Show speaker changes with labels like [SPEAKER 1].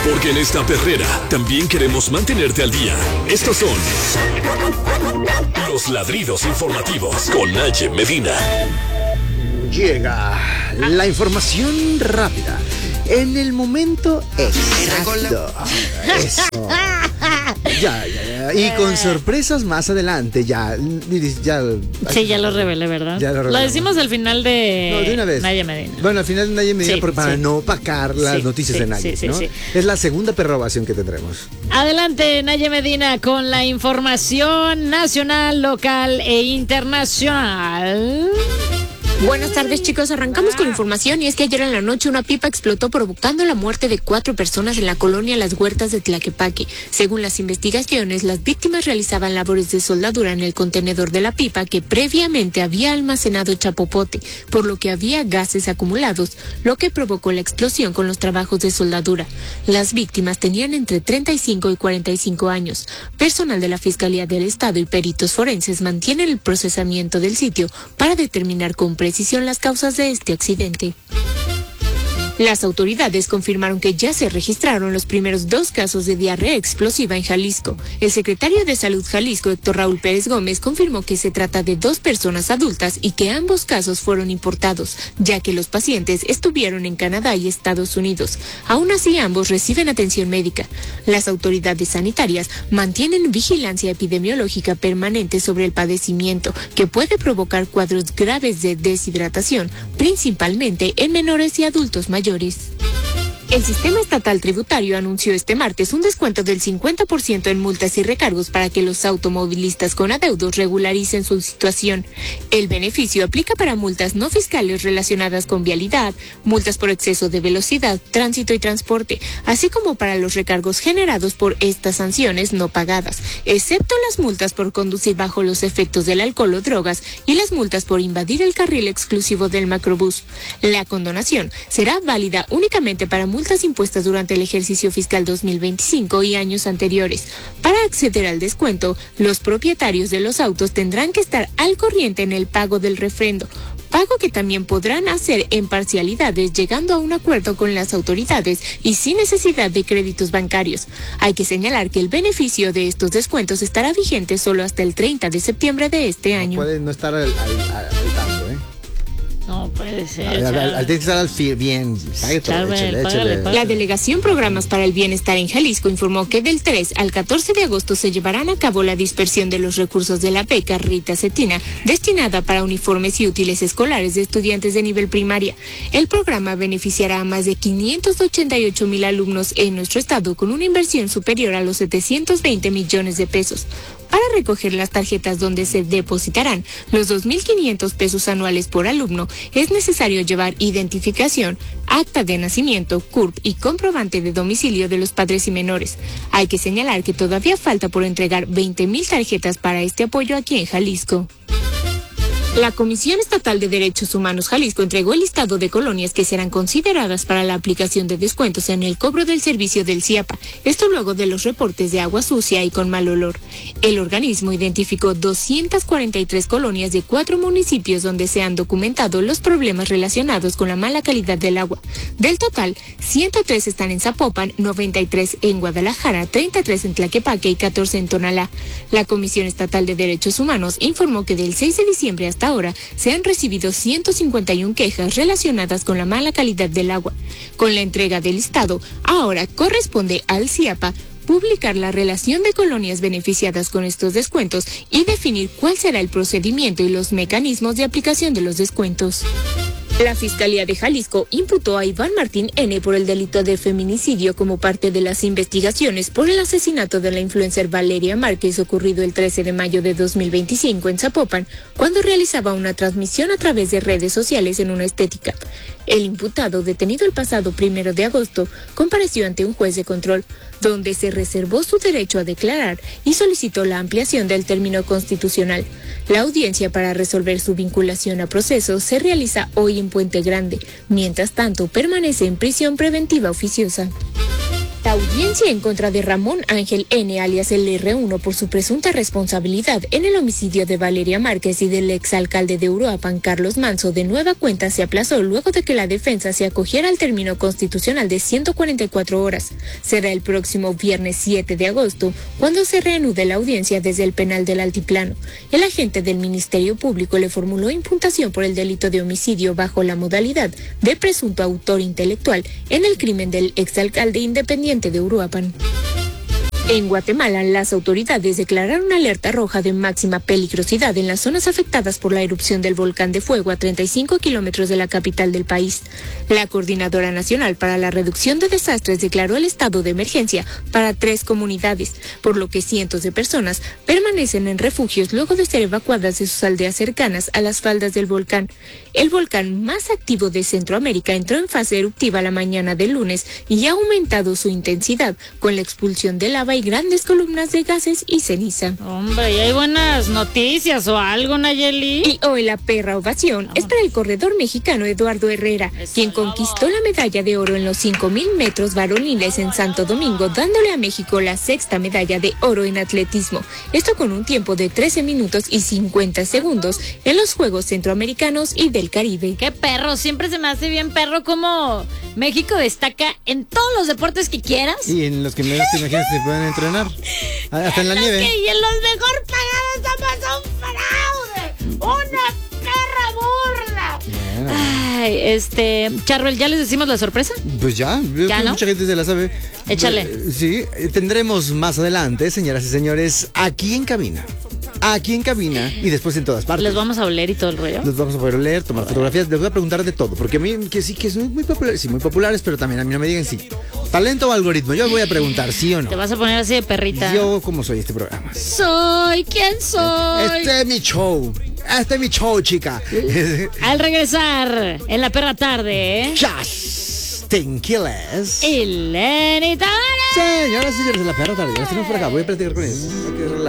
[SPEAKER 1] Porque en esta perrera también queremos mantenerte al día. Estos son los ladridos informativos con Naye Medina.
[SPEAKER 2] Llega la información rápida en el momento exacto. Eso. Ya. Y con sorpresas más adelante. Ya.
[SPEAKER 3] Sí, ya lo revelé, ¿verdad?
[SPEAKER 2] Ya
[SPEAKER 3] lo decimos al final de.
[SPEAKER 2] No, de una vez.
[SPEAKER 3] Naye Medina.
[SPEAKER 2] Bueno, al final de Naye Medina,
[SPEAKER 3] Sí,
[SPEAKER 2] para
[SPEAKER 3] sí.
[SPEAKER 2] no opacar las noticias de Naye, ¿no?
[SPEAKER 3] Sí.
[SPEAKER 2] Es la segunda perrobación que tendremos.
[SPEAKER 3] Adelante, Naye Medina, con la información nacional, local e internacional.
[SPEAKER 4] Buenas tardes, chicos. Arrancamos con información y es que ayer en la noche una pipa explotó provocando la muerte de 4 personas en la colonia Las Huertas de Tlaquepaque. Según las investigaciones, las víctimas realizaban labores de soldadura en el contenedor de la pipa que previamente había almacenado chapopote, por lo que había gases acumulados, lo que provocó la explosión con los trabajos de soldadura. Las víctimas tenían entre 35 y 45 años. Personal de la Fiscalía del Estado y peritos forenses mantienen el procesamiento del sitio para determinar con precisión las causas de este accidente. Las autoridades confirmaron que ya se registraron los primeros 2 casos de diarrea explosiva en Jalisco. El secretario de Salud Jalisco, Héctor Raúl Pérez Gómez, confirmó que se trata de 2 personas adultas y que ambos casos fueron importados, ya que los pacientes estuvieron en Canadá y Estados Unidos. Aún así, ambos reciben atención médica. Las autoridades sanitarias mantienen vigilancia epidemiológica permanente sobre el padecimiento, que puede provocar cuadros graves de deshidratación, principalmente en menores y adultos mayores. El Sistema Estatal Tributario anunció este martes un descuento del 50% en multas y recargos para que los automovilistas con adeudos regularicen su situación. El beneficio aplica para multas no fiscales relacionadas con vialidad, multas por exceso de velocidad, tránsito y transporte, así como para los recargos generados por estas sanciones no pagadas, excepto las multas por conducir bajo los efectos del alcohol o drogas y las multas por invadir el carril exclusivo del macrobús. La condonación será válida únicamente para multas impuestas durante el ejercicio fiscal 2025 y años anteriores. Para acceder al descuento, los propietarios de los autos tendrán que estar al corriente en el pago del refrendo, pago que también podrán hacer en parcialidades llegando a un acuerdo con las autoridades y sin necesidad de créditos bancarios. Hay que señalar que el beneficio de estos descuentos estará vigente solo hasta el 30 de septiembre de este año.
[SPEAKER 2] Puede no estar al tanto, ¿eh?
[SPEAKER 3] No puede ser.
[SPEAKER 2] Al que estar bien. Échale.
[SPEAKER 4] La Delegación Programas para el Bienestar en Jalisco informó que del 3 al 14 de agosto se llevarán a cabo la dispersión de los recursos de la beca Rita Cetina, destinada para uniformes y útiles escolares de estudiantes de nivel primaria. El programa beneficiará a más de 588,000 alumnos en nuestro estado con una inversión superior a los 720 millones de pesos. Para recoger las tarjetas donde se depositarán los 2,500 pesos anuales por alumno, es necesario llevar identificación, acta de nacimiento, CURP y comprobante de domicilio de los padres y menores. Hay que señalar que todavía falta por entregar 20,000 tarjetas para este apoyo aquí en Jalisco. La Comisión Estatal de Derechos Humanos Jalisco entregó el listado de colonias que serán consideradas para la aplicación de descuentos en el cobro del servicio del CIAPA, esto luego de los reportes de agua sucia y con mal olor. El organismo identificó 243 colonias de 4 municipios donde se han documentado los problemas relacionados con la mala calidad del agua. Del total, 103 están en Zapopan, 93 en Guadalajara, 33 en Tlaquepaque y 14 en Tonalá. La Comisión Estatal de Derechos Humanos informó que del 6 de diciembre hasta ahora se han recibido 151 quejas relacionadas con la mala calidad del agua. Con la entrega del listado, ahora corresponde al CIAPA publicar la relación de colonias beneficiadas con estos descuentos y definir cuál será el procedimiento y los mecanismos de aplicación de los descuentos. La Fiscalía de Jalisco imputó a Iván Martín N. por el delito de feminicidio como parte de las investigaciones por el asesinato de la influencer Valeria Márquez ocurrido el 13 de mayo de 2025 en Zapopan, cuando realizaba una transmisión a través de redes sociales en una estética. El imputado, detenido el pasado 1 de agosto, compareció ante un juez de control, donde se reservó su derecho a declarar y solicitó la ampliación del término constitucional. La audiencia para resolver su vinculación a proceso se realiza hoy en Puente Grande. Mientras tanto, permanece en prisión preventiva oficiosa. Esta audiencia en contra de Ramón Ángel N., alias el R1, por su presunta responsabilidad en el homicidio de Valeria Márquez y del exalcalde de Uruapan, Carlos Manso, de nueva cuenta se aplazó luego de que la defensa se acogiera al término constitucional de 144 horas. Será el próximo viernes 7 de agosto cuando se reanude la audiencia desde el penal del Altiplano. El agente del Ministerio Público le formuló imputación por el delito de homicidio bajo la modalidad de presunto autor intelectual en el crimen del exalcalde independiente de Uruapan. En Guatemala, las autoridades declararon alerta roja de máxima peligrosidad en las zonas afectadas por la erupción del volcán de fuego a 35 kilómetros de la capital del país. La Coordinadora Nacional para la Reducción de Desastres declaró el estado de emergencia para 3 comunidades, por lo que cientos de personas permanecen en refugios luego de ser evacuadas de sus aldeas cercanas a las faldas del volcán. El volcán más activo de Centroamérica entró en fase eruptiva la mañana del lunes y ha aumentado su intensidad con la expulsión de lava y grandes columnas de gases y ceniza.
[SPEAKER 3] Hombre, ¿y hay buenas noticias o algo, Nayeli?
[SPEAKER 4] Y hoy la perra ovación es para el corredor mexicano Eduardo Herrera, quien conquistó la medalla de oro en los 5,000 metros varoniles en Santo Domingo, dándole a México la 6ª medalla de oro en atletismo. Esto con un tiempo de 13 minutos y 50 segundos en los Juegos Centroamericanos y del Caribe.
[SPEAKER 3] ¡Qué perro! Siempre se me hace bien perro como México destaca en todos los deportes que quieras.
[SPEAKER 2] Y en los que menos te imaginas se pueden entrenar. Hasta en la nieve.
[SPEAKER 3] Y en los mejor pagados somos un fraude. ¡Una perra burla!
[SPEAKER 2] Bueno.
[SPEAKER 3] Ay, Charbel, ¿ya les decimos la sorpresa?
[SPEAKER 2] Pues ya,
[SPEAKER 3] ¿Ya, no?
[SPEAKER 2] Mucha gente se la sabe.
[SPEAKER 3] Échale.
[SPEAKER 2] Sí, tendremos más adelante, señoras y señores, aquí en cabina y después en todas partes.
[SPEAKER 3] ¿Les vamos a oler y todo el rollo?
[SPEAKER 2] Los vamos a poder leer, tomar fotografías, les voy a preguntar de todo, porque a mí que sí que son muy populares, sí, muy populares, pero también a mí no me digan sí. Talento o algoritmo, yo voy a preguntar sí o no.
[SPEAKER 3] Te vas a poner así de perrita.
[SPEAKER 2] Yo, ¿cómo soy este programa?
[SPEAKER 3] Soy quien soy.
[SPEAKER 2] Este es mi show, chica.
[SPEAKER 3] Al regresar en la perra tarde,
[SPEAKER 2] Justin Quiles.
[SPEAKER 3] y Lenny Tavares.
[SPEAKER 2] Señoras y señores de la perra tarde, ya tenemos por acá, voy a platicar con ellos.